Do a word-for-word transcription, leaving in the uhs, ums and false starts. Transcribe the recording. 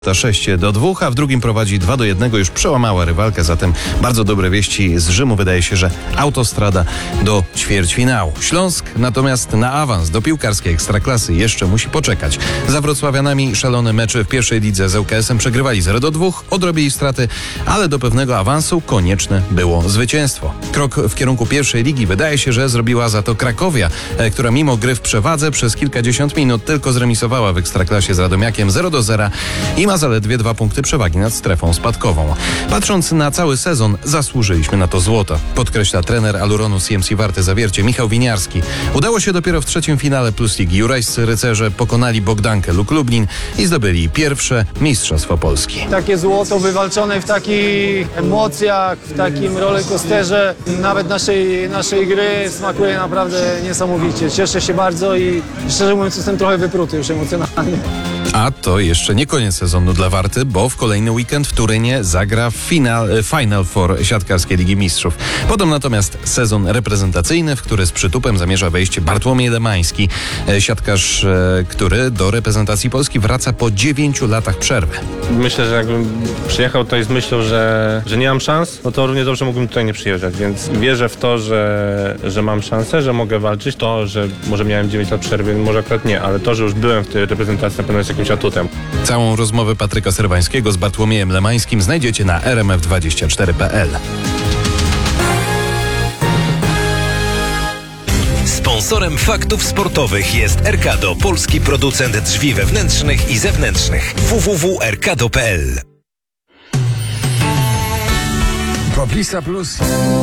To sześć do dwóch, a w drugim prowadzi dwa do jednego, już przełamała rywalkę, zatem bardzo dobre wieści z Rzymu. Wydaje się, że autostrada do ćwierćfinału. Śląsk natomiast na awans do piłkarskiej Ekstraklasy jeszcze musi poczekać. Za wrocławianami szalone mecze w pierwszej lidze z ŁKS-em przegrywali zero do dwóch, odrobili straty, ale do pewnego awansu konieczne było zwycięstwo. Krok w kierunku pierwszej ligi wydaje się, że zrobiła za to Krakowia, która mimo gry w przewadze przez kilkadziesiąt minut tylko zremisowała w Ekstraklasie z Radomiakiem zero do zera i ma zaledwie dwa punkty przewagi nad strefą spadkową. Patrząc na cały sezon, zasłużyliśmy na to złoto, podkreśla trener Aluronu C M C Warty Zawiercie Michał Winiarski. Udało się dopiero w trzecim finale Plus Ligi. Jurajscy rycerze pokonali Bogdankę Luk Lublin i zdobyli pierwsze Mistrzostwo Polski. Takie złoto wywalczone w takich emocjach, w takim rollercoasterze nawet naszej, naszej gry smakuje naprawdę niesamowicie. Cieszę się bardzo i szczerze mówiąc jestem trochę wypruty już emocjonalnie. A to jeszcze nie koniec sezonu dla Warty, bo w kolejny weekend w Turynie zagra w final, Final Four siatkarskiej Ligi Mistrzów. Potem natomiast sezon reprezentacyjny, w który z przytupem zamierza wejść Bartłomiej Lemański, siatkarz, który do reprezentacji Polski wraca po dziewięciu latach przerwy. Myślę, że jakbym przyjechał tutaj z myślą, że, że nie mam szans, no to równie dobrze mógłbym tutaj nie przyjeżdżać, więc wierzę w to, że, że mam szansę, że mogę walczyć. To, że może miałem dziewięć lat przerwy, może akurat nie, ale to, że już byłem w tej reprezentacji, na pewno jest jakimś atutem. Całą rozmowę Patryka Serwańskiego z Bartłomiejem Lemańskim znajdziecie na r m f dwadzieścia cztery kropka p l. Sponsorem faktów sportowych jest Erkado, polski producent drzwi wewnętrznych i zewnętrznych. w w w kropka erkado kropka p l. Poplisa Plus.